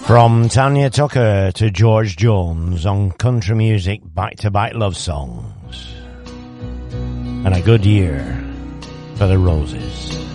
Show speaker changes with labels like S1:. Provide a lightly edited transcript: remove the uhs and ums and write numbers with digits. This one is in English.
S1: From Tanya Tucker to George Jones on country music back-to-back love songs. And a good year for the Roses.